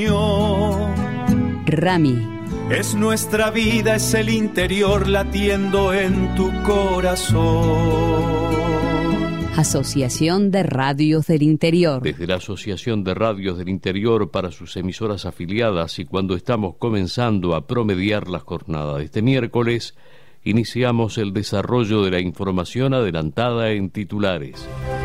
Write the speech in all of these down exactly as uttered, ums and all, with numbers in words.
Rami. Es nuestra vida, es el interior latiendo en tu corazón. Asociación de Radios del Interior. Desde la Asociación de Radios del Interior para sus emisoras afiliadas y cuando estamos comenzando a promediar la jornada de este miércoles, iniciamos el desarrollo de la información adelantada en titulares.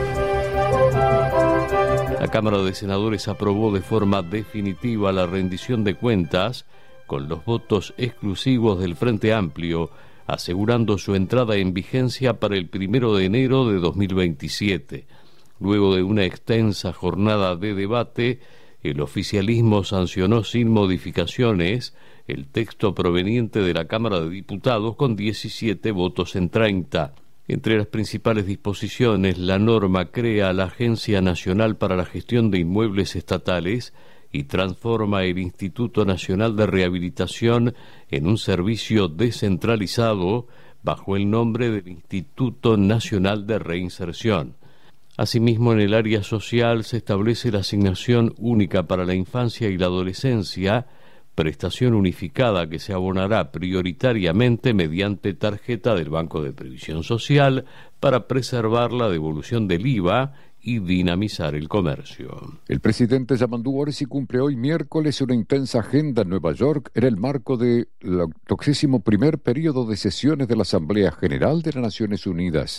La Cámara de Senadores aprobó de forma definitiva la rendición de cuentas con los votos exclusivos del Frente Amplio, asegurando su entrada en vigencia para el primero de enero de dos mil veintisiete. Luego de una extensa jornada de debate, el oficialismo sancionó sin modificaciones el texto proveniente de la Cámara de Diputados con diecisiete votos en treinta. Entre las principales disposiciones, la norma crea la Agencia Nacional para la Gestión de Inmuebles Estatales y transforma el Instituto Nacional de Rehabilitación en un servicio descentralizado bajo el nombre del Instituto Nacional de Reinserción. Asimismo, en el área social se establece la asignación única para la infancia y la adolescencia, prestación unificada que se abonará prioritariamente mediante tarjeta del Banco de Previsión Social para preservar la devolución del I V A y dinamizar el comercio. El presidente Yamandu Orsi cumple hoy miércoles una intensa agenda en Nueva York en el marco del octogésimo primer periodo de sesiones de la Asamblea General de las Naciones Unidas.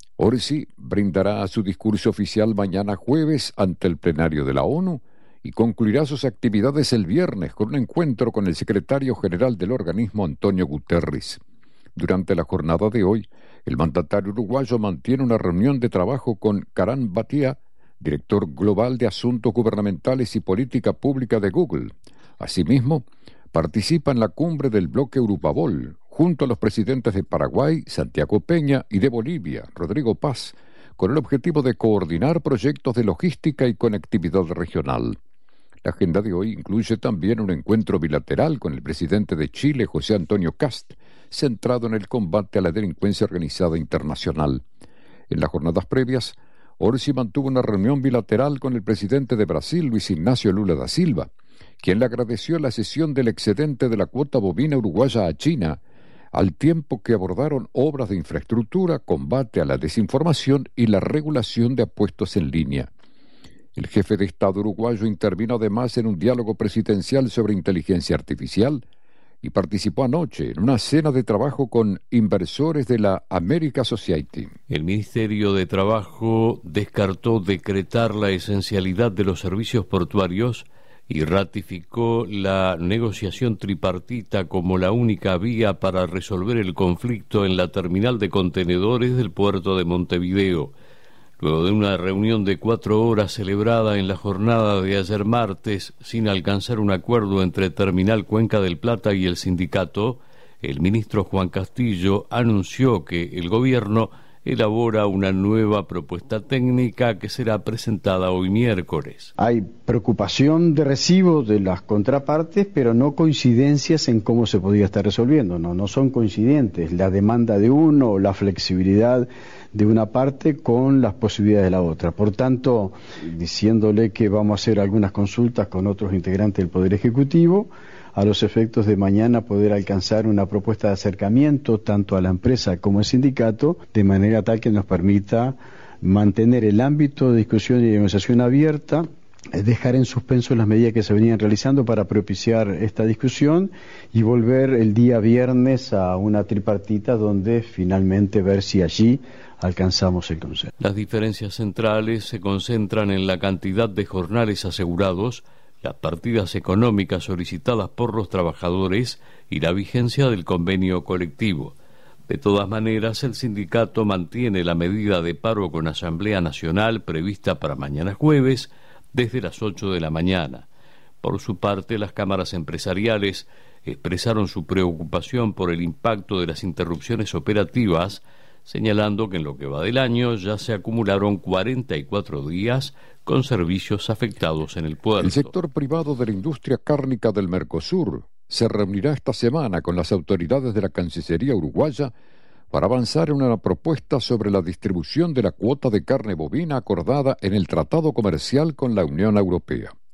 Orsi brindará su discurso oficial mañana jueves ante el plenario de la ONU y concluirá sus actividades el viernes con un encuentro con el secretario general del organismo, Antonio Guterres. Durante la jornada de hoy, el mandatario uruguayo mantiene una reunión de trabajo con Karan Bhatia, director global de Asuntos Gubernamentales y Política Pública de Google. Asimismo, participa en la cumbre del bloque Urupabol, junto a los presidentes de Paraguay, Santiago Peña, y de Bolivia, Rodrigo Paz, con el objetivo de coordinar proyectos de logística y conectividad regional. La agenda de hoy incluye también un encuentro bilateral con el presidente de Chile, José Antonio Kast, centrado en el combate a la delincuencia organizada internacional. En las jornadas previas, Orsi mantuvo una reunión bilateral con el presidente de Brasil, Luis Ignacio Lula da Silva, quien le agradeció la cesión del excedente de la cuota bovina uruguaya a China, al tiempo que abordaron obras de infraestructura, combate a la desinformación y la regulación de apuestos en línea. El jefe de Estado uruguayo intervino además en un diálogo presidencial sobre inteligencia artificial y participó anoche en una cena de trabajo con inversores de la America Society. El Ministerio de Trabajo descartó decretar la esencialidad de los servicios portuarios y ratificó la negociación tripartita como la única vía para resolver el conflicto en la terminal de contenedores del puerto de Montevideo. Luego de una reunión de cuatro horas celebrada en la jornada de ayer martes, sin alcanzar un acuerdo entre Terminal Cuenca del Plata y el sindicato, el ministro Juan Castillo anunció que el gobierno elabora una nueva propuesta técnica que será presentada hoy miércoles. Hay preocupación de recibo de las contrapartes, pero no coincidencias en cómo se podría estar resolviendo. No, no son coincidentes la demanda de uno o la flexibilidad de una parte con las posibilidades de la otra. Por tanto, diciéndole que vamos a hacer algunas consultas con otros integrantes del Poder Ejecutivo, a los efectos de mañana poder alcanzar una propuesta de acercamiento tanto a la empresa como al sindicato, de manera tal que nos permita mantener el ámbito de discusión y negociación abierta, dejar en suspenso las medidas que se venían realizando para propiciar esta discusión y volver el día viernes a una tripartita donde finalmente ver si allí alcanzamos el consenso. Las diferencias centrales se concentran en la cantidad de jornales asegurados, las partidas económicas solicitadas por los trabajadores y la vigencia del convenio colectivo. De todas maneras, el sindicato mantiene la medida de paro con Asamblea Nacional prevista para mañana jueves desde las ocho de la mañana. Por su parte, las cámaras empresariales expresaron su preocupación por el impacto de las interrupciones operativas, señalando que en lo que va del año ya se acumularon cuarenta y cuatro días con servicios afectados en el puerto. El sector privado de la industria cárnica del Mercosur se reunirá esta semana con las autoridades de la Cancillería uruguaya para avanzar en una propuesta sobre la distribución de la cuota de carne bovina acordada en el Tratado Comercial con la Unión Europea.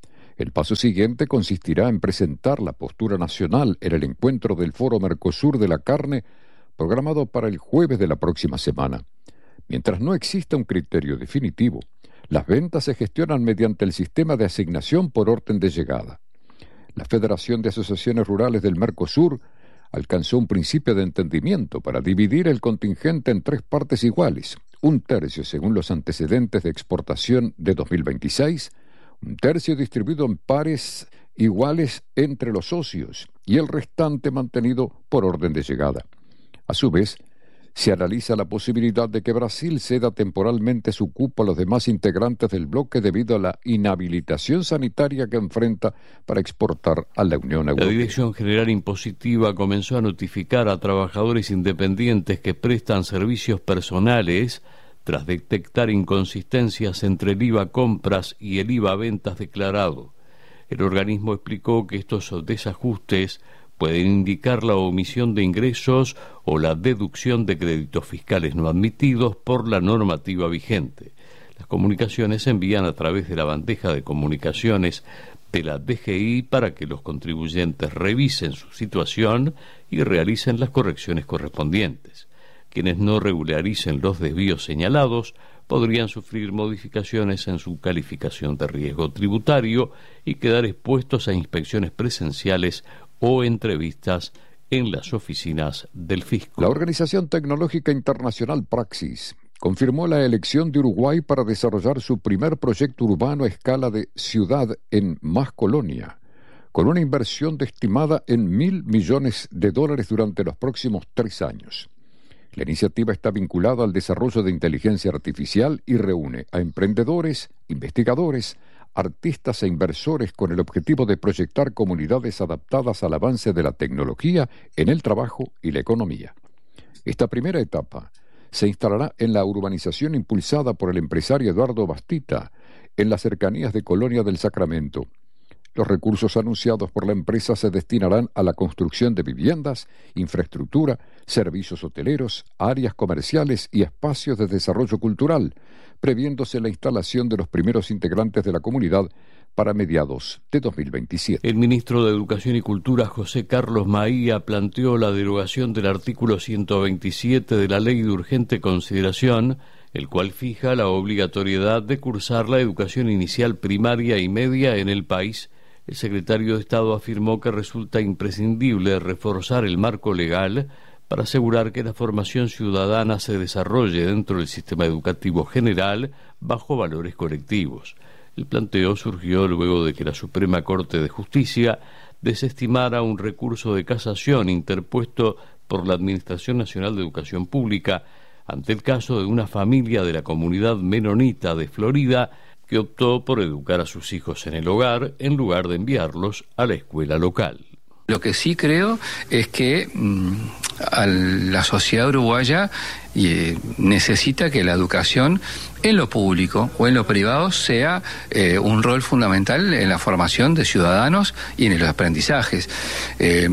El paso siguiente consistirá en presentar la postura nacional en el encuentro del Foro Mercosur de la Carne, programado para el jueves de la próxima semana. Mientras no exista un criterio definitivo, las ventas se gestionan mediante el sistema de asignación por orden de llegada. La Federación de Asociaciones Rurales del Mercosur alcanzó un principio de entendimiento para dividir el contingente en tres partes iguales, un tercio según los antecedentes de exportación de dos mil veintiséis, un tercio distribuido en pares iguales entre los socios y el restante mantenido por orden de llegada. A su vez, se analiza la posibilidad de que Brasil ceda temporalmente su cupo a los demás integrantes del bloque debido a la inhabilitación sanitaria que enfrenta para exportar a la Unión Europea. La Dirección General Impositiva comenzó a notificar a trabajadores independientes que prestan servicios personales tras detectar inconsistencias entre el I V A compras y el I V A ventas declarado. El organismo explicó que estos desajustes pueden indicar la omisión de ingresos o la deducción de créditos fiscales no admitidos por la normativa vigente. Las comunicaciones se envían a través de la bandeja de comunicaciones de la D G I para que los contribuyentes revisen su situación y realicen las correcciones correspondientes. Quienes no regularicen los desvíos señalados podrían sufrir modificaciones en su calificación de riesgo tributario y quedar expuestos a inspecciones presenciales o entrevistas en las oficinas del fisco. La Organización Tecnológica Internacional Praxis confirmó la elección de Uruguay para desarrollar su primer proyecto urbano a escala de ciudad en Más Colonia, con una inversión de estimada en mil millones de dólares durante los próximos tres años. La iniciativa está vinculada al desarrollo de inteligencia artificial y reúne a emprendedores, investigadores, artistas e inversores con el objetivo de proyectar comunidades adaptadas al avance de la tecnología en el trabajo y la economía. Esta primera etapa se instalará en la urbanización impulsada por el empresario Eduardo Bastita, en las cercanías de Colonia del Sacramento. Los recursos anunciados por la empresa se destinarán a la construcción de viviendas, infraestructura, servicios hoteleros, áreas comerciales y espacios de desarrollo cultural, previéndose la instalación de los primeros integrantes de la comunidad para mediados de dos mil veintisiete. El ministro de Educación y Cultura, José Carlos Maía, planteó la derogación del artículo ciento veintisiete de la Ley de Urgente Consideración, el cual fija la obligatoriedad de cursar la educación inicial primaria y media en el país. El secretario de Estado afirmó que resulta imprescindible reforzar el marco legal para asegurar que la formación ciudadana se desarrolle dentro del sistema educativo general bajo valores colectivos. El planteo surgió luego de que la Suprema Corte de Justicia desestimara un recurso de casación interpuesto por la Administración Nacional de Educación Pública ante el caso de una familia de la comunidad menonita de Florida que optó por educar a sus hijos en el hogar en lugar de enviarlos a la escuela local. Lo que sí creo es que mmm, a la sociedad uruguaya eh, necesita que la educación en lo público o en lo privado sea eh, un rol fundamental en la formación de ciudadanos y en los aprendizajes. Eh,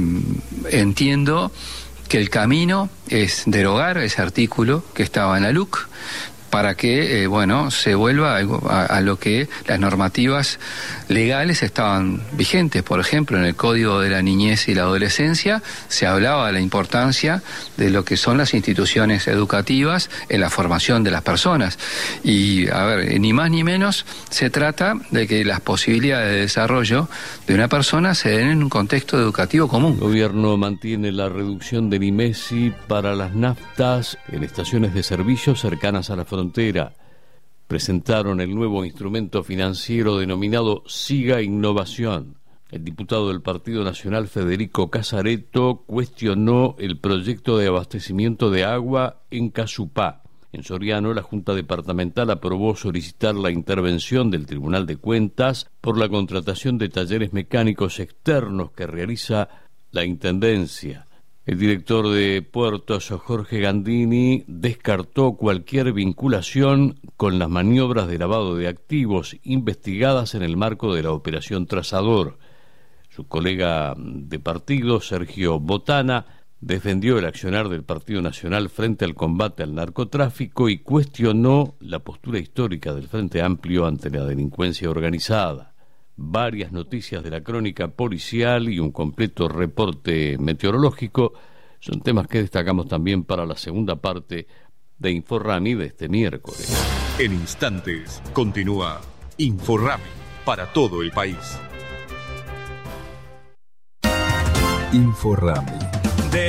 entiendo que el camino es derogar ese artículo que estaba en la L U C para que, eh, bueno, se vuelva a, a, a lo que las normativas legales estaban vigentes. Por ejemplo, en el Código de la Niñez y la Adolescencia se hablaba de la importancia de lo que son las instituciones educativas en la formación de las personas. Y, a ver, ni más ni menos se trata de que las posibilidades de desarrollo de una persona se den en un contexto educativo común. El gobierno mantiene la reducción del IMESI para las naftas en estaciones de servicio cercanas a la frontera. Frontera. Presentaron el nuevo instrumento financiero denominado Siga Innovación. El diputado del Partido Nacional, Federico Casareto, cuestionó el proyecto de abastecimiento de agua en Casupá. En Soriano, la Junta Departamental aprobó solicitar la intervención del Tribunal de Cuentas por la contratación de talleres mecánicos externos que realiza la Intendencia. El director de Puertos, Jorge Gandini, descartó cualquier vinculación con las maniobras de lavado de activos investigadas en el marco de la Operación Trazador. Su colega de partido, Sergio Botana, defendió el accionar del Partido Nacional frente al combate al narcotráfico y cuestionó la postura histórica del Frente Amplio ante la delincuencia organizada. varias noticias de la crónica policial y un completo reporte meteorológico. Son temas que destacamos también para la segunda parte de InfoRami de este miércoles. En instantes continúa InfoRami para todo el país. InfoRami,